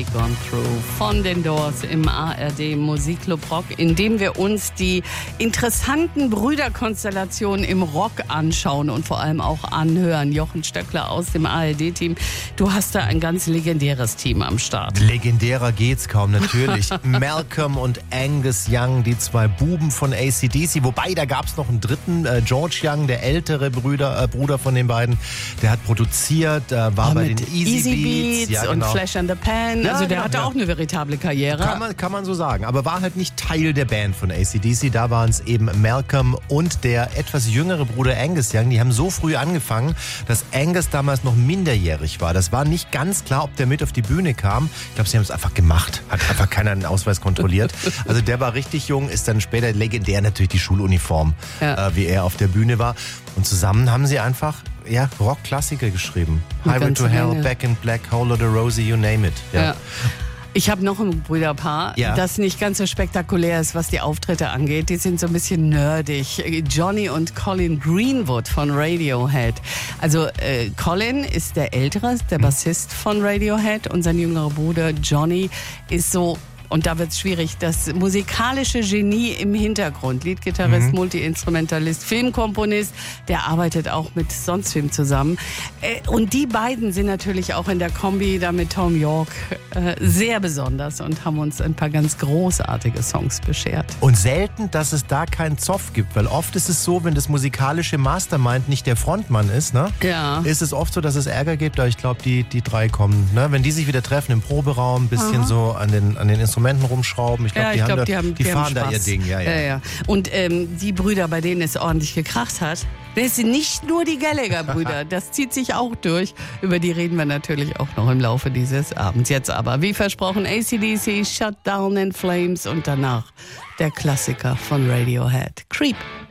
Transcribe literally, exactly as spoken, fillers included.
Gone Through von den Doors im A R D Musikclub Rock, in dem wir uns die interessanten Brüderkonstellationen im Rock anschauen und vor allem auch anhören. Jochen Stöckler aus dem A R D-Team. Du hast da ein ganz legendäres Team am Start. Legendärer geht's kaum, natürlich. Malcolm und Angus Young, die zwei Buben von A C D C. Wobei, da gab's noch einen dritten, äh, George Young, der ältere Bruder, äh, Bruder von den beiden. Der hat produziert, äh, war ja, bei mit den Easy, Easy Beats, Beats ja, und genau. Flash and the Pan. Ja, also der genau, hatte ja. auch eine veritable Karriere. Kann man, kann man so sagen. Aber war halt nicht Teil der Band von A C D C. Da waren es eben Malcolm und der etwas jüngere Bruder Angus Young. Die haben so früh angefangen, dass Angus damals noch minderjährig war. Das war nicht ganz klar, ob der mit auf die Bühne kam. Ich glaube, sie haben es einfach gemacht. Hat einfach keiner einen Ausweis kontrolliert. Also der war richtig jung, ist dann später legendär natürlich die Schuluniform, ja. äh, wie er auf der Bühne war. Und zusammen haben sie einfach ja, Rock-Klassiker geschrieben. Eine Highway to Hell, Menge. Back in Black, Whole Lotta Rosie, you name it. Ja. Ja. Ich habe noch ein Brüderpaar, Ja. das nicht ganz so spektakulär ist, was die Auftritte angeht. Die sind so ein bisschen nerdig. Johnny und Colin Greenwood von Radiohead. Also äh, Colin ist der Ältere, der Bassist von Radiohead, und sein jüngerer Bruder Johnny ist so... Und da wird es schwierig, das musikalische Genie im Hintergrund. Liedgitarrist, mhm. Multi-Instrumentalist, Filmkomponist, der arbeitet auch mit sonst wem zusammen. Und die beiden sind natürlich auch in der Kombi da mit Tom York sehr besonders und haben uns ein paar ganz großartige Songs beschert. Und selten, dass es da keinen Zoff gibt, weil oft ist es so, wenn das musikalische Mastermind nicht der Frontmann ist, ne? Ja. Ist es oft so, dass es Ärger gibt, aber ich glaube, die, die drei kommen, ne? Wenn die sich wieder treffen im Proberaum, ein bisschen Aha. so an den, an den Instrumenten rumschrauben. Ich glaube, Ja, die, ich haben glaub, da, die, haben, die, die fahren haben da ihr Spaß. Ding. Ja, ja. Ja, ja. Und ähm, die Brüder, bei denen es ordentlich gekracht hat, das sind nicht nur die Gallagher-Brüder. Das zieht sich auch durch. Über die reden wir natürlich auch noch im Laufe dieses Abends. Jetzt aber, wie versprochen, A C D C, Shut Down in Flames und danach der Klassiker von Radiohead, Creep.